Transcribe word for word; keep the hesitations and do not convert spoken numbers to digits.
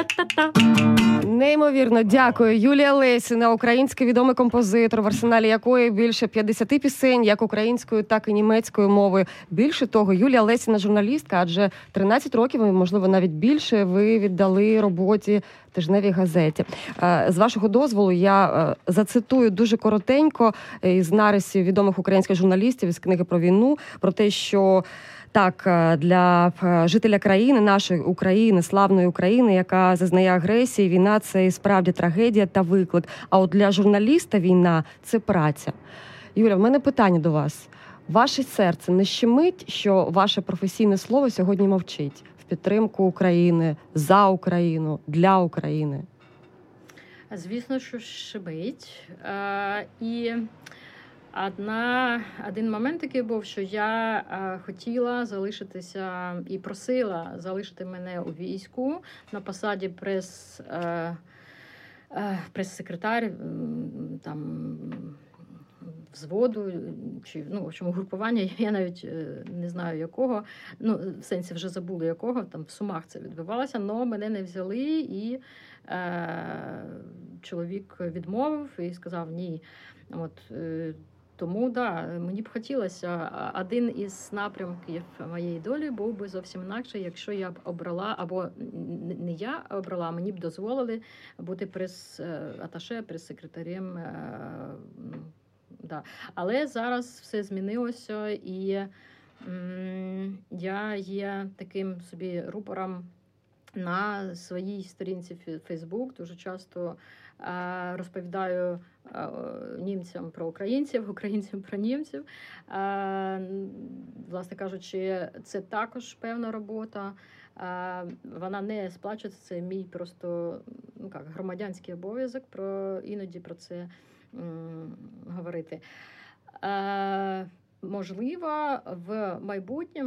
Та-та-та. Неймовірно, дякую. Юлія Лесіна, український відомий композитор, в арсеналі якої більше п'ятдесят пісень, як українською, так і німецькою мовою. Більше того, Юлія Лесіна журналістка, адже тринадцять років, можливо, навіть більше, ви віддали роботі тижневій газеті. З вашого дозволу я зацитую дуже коротенько із нарисів відомих українських журналістів із книги про війну, про те, що так, для жителя країни, нашої України, славної України, яка зазнає агресії, війна – це і справді трагедія та виклик. А от для журналіста війна – це праця. Юля, в мене питання до вас. Ваше серце не щемить, що ваше професійне слово сьогодні мовчить в підтримку України, за Україну, для України? Звісно, що щемить. І... Одна, один момент такий був, що я е, хотіла залишитися і просила залишити мене у війську на посаді прес, е, е, прес-секретар там, взводу, чи, ну, в общем, групування, я навіть не знаю якого, ну, в сенсі вже забули якого, там в Сумах це відбувалося, але мене не взяли, і е, чоловік відмовив і сказав ні. От, е, Тому, да, мені б хотілося, один із напрямків моєї долі був би зовсім інакше, якщо я б обрала, або не я обрала, а мені б дозволили бути прес-аташе, прес-секретарем. Да. Але зараз все змінилося, і м, я є таким собі рупором на своїй сторінці Facebook. Дуже часто е, розповідаю е, німцям про українців, українцям про німців. Е, власне кажучи, це також певна робота. Е, вона не сплачується, це мій просто ну, як, громадянський обов'язок про, іноді про це м, говорити. Е, можливо, в майбутньому